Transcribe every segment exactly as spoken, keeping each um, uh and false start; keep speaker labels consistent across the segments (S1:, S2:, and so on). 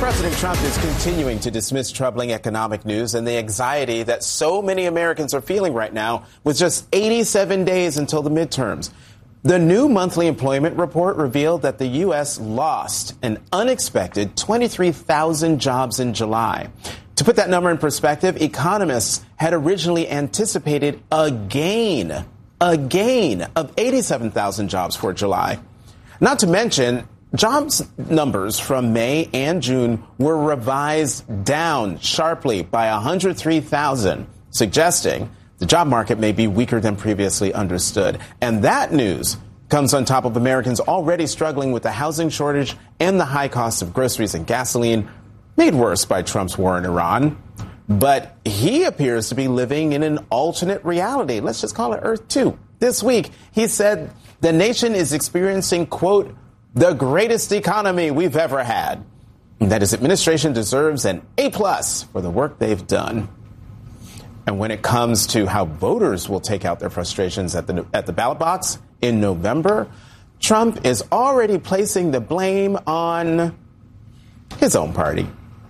S1: President Trump is continuing to dismiss troubling economic news and the anxiety that so many Americans are feeling right now with just eighty-seven days until the midterms. The new monthly employment report revealed that the U S lost an unexpected twenty-three thousand jobs in July. To put that number in perspective, economists had originally anticipated a gain, a gain of eighty-seven thousand jobs for July. Not to mention, jobs numbers from May and June were revised down sharply by one hundred three thousand, suggesting the job market may be weaker than previously understood. And that news comes on top of Americans already struggling with the housing shortage and the high cost of groceries and gasoline, made worse by Trump's war in Iran. But he appears to be living in an alternate reality. Let's just call it Earth two. This week, he said the nation is experiencing, quote, the greatest economy we've ever had, and that his administration deserves an A plus for the work they've done. And when it comes to how voters will take out their frustrations at the at the ballot box in November, Trump is already placing the blame on his own party.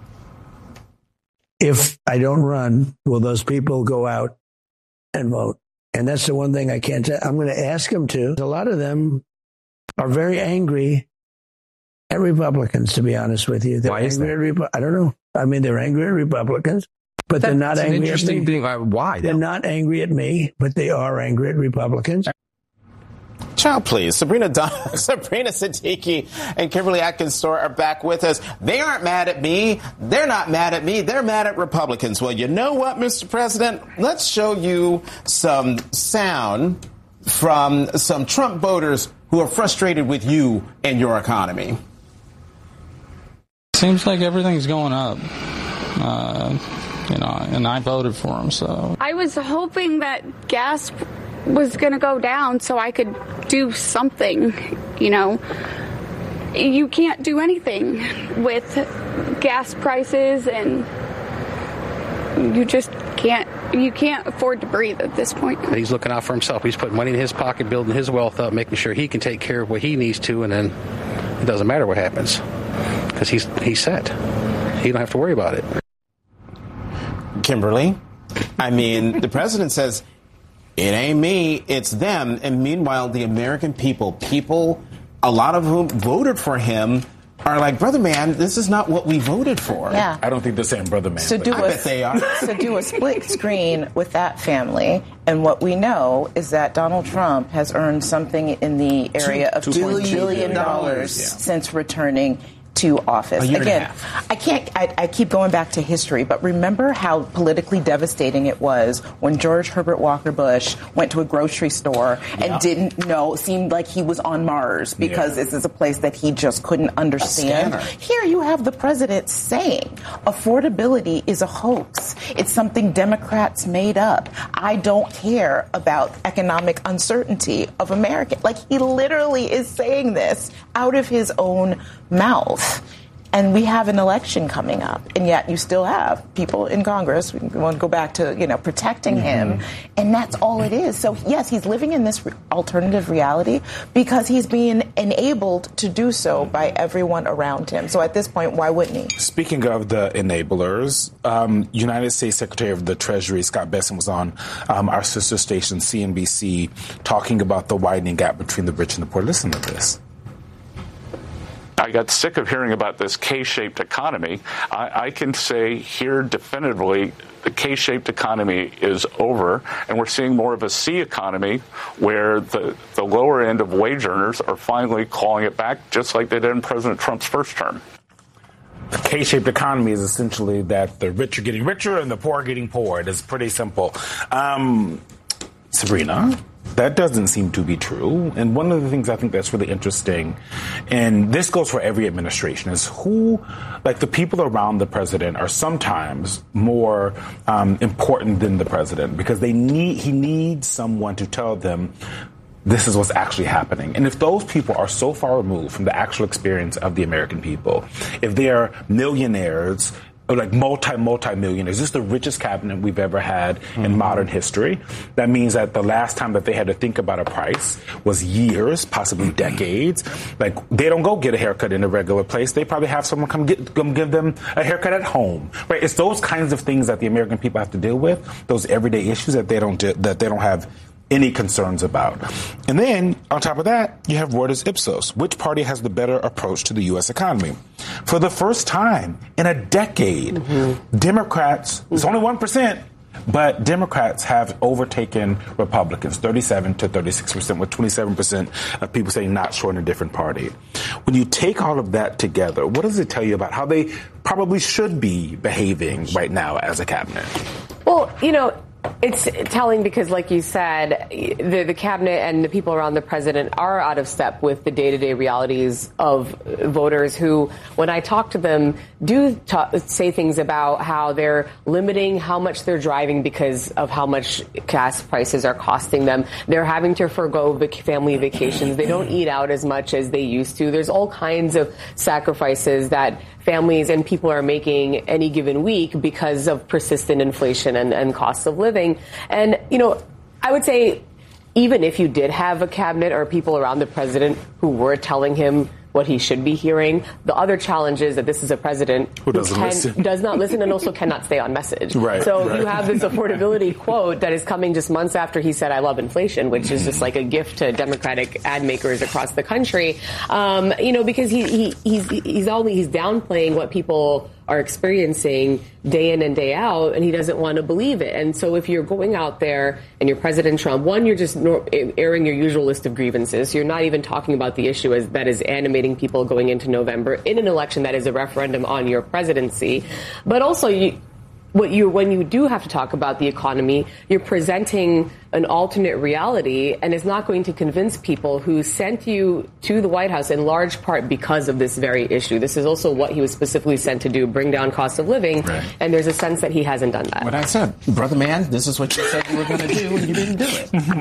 S2: If I don't run, will those people go out and vote? And that's the one thing I can't tell. I'm going to ask them to. A lot of them are very angry at Republicans, to be honest with you. They're
S3: Why is
S2: angry at Repu- I don't know. I mean, they're angry at Republicans, but
S3: That's
S2: they're not
S3: an
S2: angry
S3: interesting
S2: at me.
S3: thing. Why?
S2: They're not angry at me, but they are angry at Republicans.
S1: Child, please. Sabrina Don- Sabrina Siddiqui and Kimberly Atkins Store are back with us. They aren't mad at me. They're not mad at me. They're mad at Republicans. Well, you know what, Mister President? Let's show you some sound from some Trump voters who are frustrated with you and your economy.
S4: Seems like everything's going up. Uh, you know, and I voted for him, so.
S5: I was hoping that gas was going to go down so I could do something, you know. You can't do anything with gas prices, and you just can't, you can't afford to breathe at this point.
S6: He's looking out for himself. He's putting money in his pocket, building his wealth up, making sure he can take care of what he needs to, and then it doesn't matter what happens because he's, he's set. He don't have to worry about it.
S1: Kimberly, I mean, the president says, it ain't me, it's them. And meanwhile, the American people, people, a lot of whom voted for him, are like, brother man, this is not what we voted for.
S7: Yeah.
S8: I don't think they're saying brother man.
S7: So do
S1: I
S7: a,
S1: bet they are.
S7: So do a split screen with that family. And what we know is that Donald Trump has earned something in the area
S8: Two,
S7: of
S8: two
S7: two
S8: billion
S7: billion dollars
S8: yeah.
S7: since returning to office.
S8: A year and a
S7: Again,
S8: half.
S7: I can't, I, I keep going back to history, but remember how politically devastating it was when George Herbert Walker Bush went to a grocery store and
S8: Yeah.
S7: didn't know, seemed like he was on Mars because
S8: Yeah.
S7: this is a place that he just couldn't understand.
S1: scanner.
S7: Here you have the president saying affordability is a hoax. It's something Democrats made up. I don't care about economic uncertainty of America. Like, he literally is saying this out of his own mouth. And we have an election coming up, and yet you still have people in Congress. We want to go back to, you know, protecting
S8: Mm-hmm.
S7: him, and that's all it is. So, yes, he's living in this re- alternative reality because he's being enabled to do so by everyone around him. So at this point, why wouldn't he?
S8: Speaking of the enablers, um, United States Secretary of the Treasury, Scott Bessent, was on um, our sister station, C N B C, talking about the widening gap between the rich and the poor. Listen to this.
S9: I got sick of hearing about this K-shaped economy. I, I can say here definitively the K-shaped economy is over, and we're seeing more of a C economy where the, the lower end of wage earners are finally calling it back, just like they did in President Trump's first term.
S8: The K-shaped economy is essentially that the rich are getting richer and the poor are getting poorer. It is pretty simple. Um, Sabrina, that doesn't seem to be true. And one of the things I think that's really interesting, and this goes for every administration, is who, like the people around the president are sometimes more um, important than the president because they need, he needs someone to tell them this is what's actually happening. And if those people are so far removed from the actual experience of the American people, if they are millionaires like multi, multi-millionaires. This is the richest cabinet we've ever had mm-hmm. in modern history. That means that the last time that they had to think about a price was years, possibly decades. Like, they don't go get a haircut in a regular place. They probably have someone come, get, come give them a haircut at home, right? It's those kinds of things that the American people have to deal with, those everyday issues that they don't do, that they don't have any concerns about. And then, on top of that, you have Reuters Ipsos. Which party has the better approach to the U S economy? For the first time in a decade, mm-hmm. Democrats, mm-hmm. it's only one percent, but Democrats have overtaken Republicans, thirty-seven to thirty-six percent, with twenty-seven percent of people saying not sure in a different party. When you take all of that together, what does it tell you about how they probably should be behaving right now as a cabinet?
S3: Well, you know, it's telling because, like you said, the, the cabinet and the people around the president are out of step with the day-to-day realities of voters who, when I talk to them, do talk, say things about how they're limiting how much they're driving because of how much gas prices are costing them. They're having to forgo vac- family vacations. They don't eat out as much as they used to. There's all kinds of sacrifices that families and people are making any given week because of persistent inflation and, and cost of living. And, you know, I would say even if you did have a cabinet or people around the president who were telling him what he should be hearing, the other challenge is that this is a president who, who can, does not listen and also cannot stay on message.
S8: Right,
S3: so
S8: right.
S3: you have this affordability quote that is coming just months after he said, "I love inflation," which is just like a gift to Democratic ad makers across the country. Um, you know, because he, he he's he's only he's downplaying what people are experiencing day in and day out, and he doesn't want to believe it. And so if you're going out there and you're President Trump, one, you're just airing your usual list of grievances. You're not even talking about the issue as that is animating people going into November in an election that is a referendum on your presidency. But also, you, what you when you do have to talk about the economy, you're presenting an alternate reality, and it's not going to convince people who sent you to the White House in large part because of this very issue. This is also what he was specifically sent to do, bring down cost of living, right. And there's a sense that he hasn't done that.
S1: What I said, brother man, this is what you said you were going to do, and you didn't do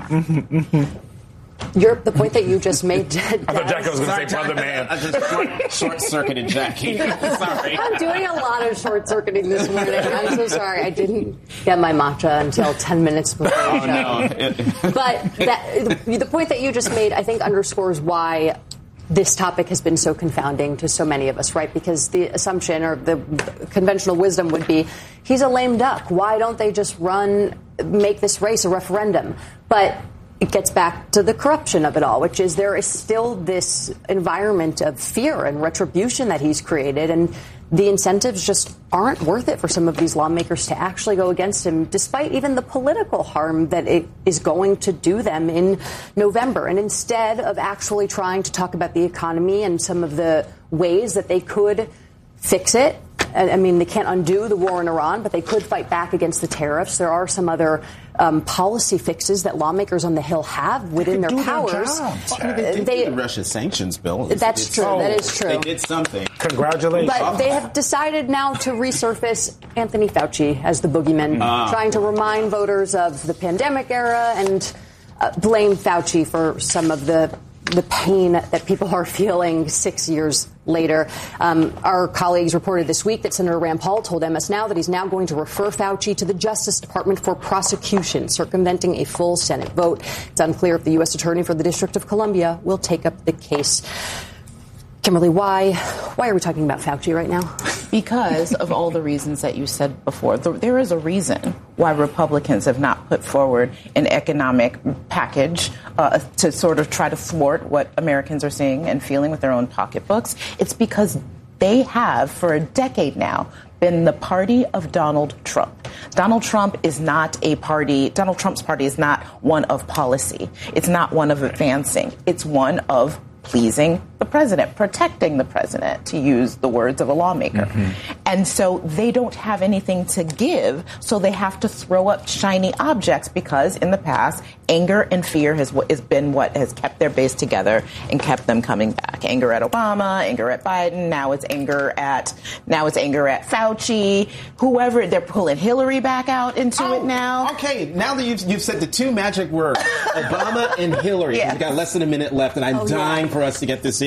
S1: it.
S10: Your, the point that you just made.
S8: I thought Jackie was going to say brother man.
S1: I just short, short-circuited Jackie. Sorry.
S10: I'm doing a lot of short-circuiting this morning. I'm so sorry. I didn't get my matcha until ten minutes before the show.
S1: Oh, no.
S10: But that, the, the point that you just made, I think, underscores why this topic has been so confounding to so many of us, right? Because the assumption or the conventional wisdom would be, he's a lame duck. Why don't they just run, make this race a referendum? But it gets back to the corruption of it all, which is there is still this environment of fear and retribution that he's created, and the incentives just aren't worth it for some of these lawmakers to actually go against him, despite even the political harm that it is going to do them in November. And instead of actually trying to talk about the economy and some of the ways that they could fix it, I mean, they can't undo the war in Iran, but they could fight back against the tariffs. There are some other um, policy fixes that lawmakers on the Hill have within their powers.
S1: Their they did they, the Russia sanctions bill.
S10: It's, that's it's, true. Oh, that is true.
S1: They did something.
S8: Congratulations.
S10: But they have decided now to resurface Anthony Fauci as the boogeyman, uh, trying to remind voters of the pandemic era and uh, blame Fauci for some of the the pain that people are feeling six years later. Um, our colleagues reported this week that Senator Rand Paul told M S Now that he's now going to refer Fauci to the Justice Department for prosecution, circumventing a full Senate vote. It's unclear if the U S Attorney for the District of Columbia will take up the case. Kimberly, why why are we talking about Fauci right now?
S7: Because of all the reasons that you said before. There is a reason why Republicans have not put forward an economic package uh, to sort of try to thwart what Americans are seeing and feeling with their own pocketbooks. It's because they have, for a decade now, been the party of Donald Trump. Donald Trump is not a party, Donald Trump's party is not one of policy. It's not one of advancing. It's one of pleasing the president, protecting the president, to use the words of a lawmaker. Mm-hmm. And so they don't have anything to give, so they have to throw up shiny objects because in the past, anger and fear has, has been what has kept their base together and kept them coming back. Anger at Obama, anger at Biden, now it's anger at now it's anger at Fauci, whoever. They're pulling Hillary back out into oh, it now.
S1: Okay, now that you've, you've said the two magic words, Obama and Hillary, yes. We've got less than a minute left, and I'm oh, dying yeah. for us to get this in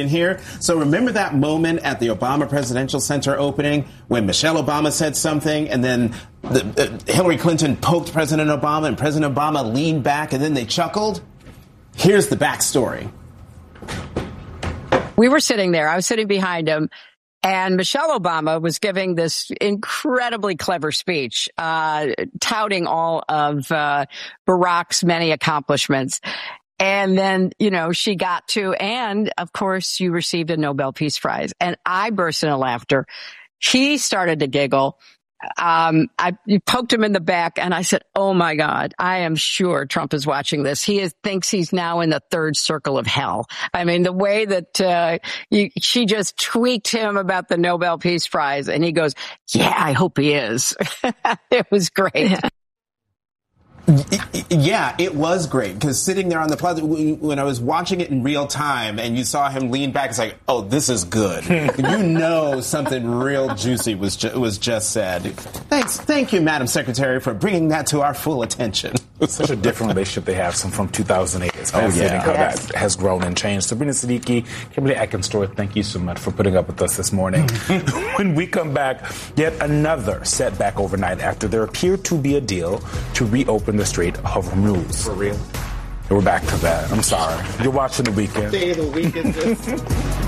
S1: in here. So remember that moment at the Obama Presidential Center opening when Michelle Obama said something and then the, uh, Hillary Clinton poked President Obama and President Obama leaned back and then they chuckled? Here's the backstory.
S11: We were sitting there. I was sitting behind him. And Michelle Obama was giving this incredibly clever speech, uh, touting all of uh, Barack's many accomplishments. And then, you know, she got to, and of course, you received a Nobel Peace Prize. And I burst into laughter. He started to giggle. Um, I you poked him in the back and I said, oh my God, I am sure Trump is watching this. He is, thinks he's now in the third circle of hell. I mean, the way that, uh, you, she just tweaked him about the Nobel Peace Prize and he goes, yeah, I hope he is. It was great.
S1: Yeah. Yeah, it was great because sitting there on the plaza, when I was watching it in real time and you saw him lean back, it's like, oh, this is good. You know something real juicy was ju- was just said. Thanks, thank you, Madam Secretary, for bringing that to our full attention.
S8: Such a different relationship they have from, from two thousand eight. It's fascinating oh, yeah. how yes. that has grown and changed. Sabrina Siddiqui, Kimberly Eckenstorth, thank you so much for putting up with us this morning. When we come back, yet another setback overnight after there appeared to be a deal to reopen the Strait of Hormuz.
S1: For real?
S8: We're back to that. I'm sorry. You're watching The Weekend.
S1: Day of the Weekend.